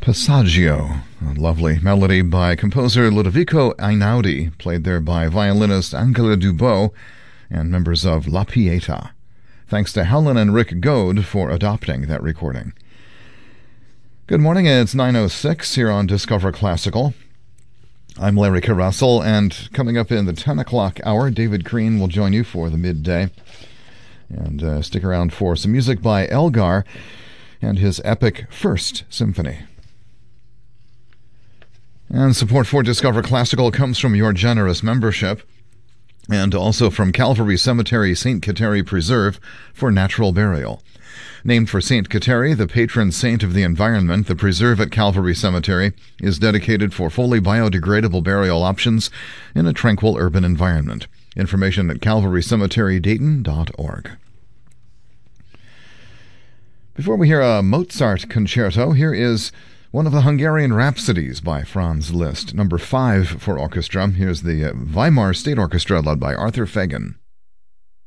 Passaggio, a lovely melody by composer Ludovico Einaudi, played there by violinist Angela Dubois and members of La Pieta. Thanks to Helen and Rick Goad for adopting that recording. Good morning, it's 9:06 here on Discover Classical. I'm Larry Carrussell, and coming up in the 10 o'clock hour, David Crean will join you for the midday. And stick around for some music by Elgar and his epic First Symphony. And support for Discover Classical comes from your generous membership and also from Calvary Cemetery St. Kateri Preserve for natural burial. Named for St. Kateri, the patron saint of the environment, the preserve at Calvary Cemetery is dedicated for fully biodegradable burial options in a tranquil urban environment. Information at calvarycemeterydayton.org. Before we hear a Mozart concerto, here is one of the Hungarian Rhapsodies by Franz Liszt, number 5 for orchestra. Here's the Weimar State Orchestra led by Arthur Fagan.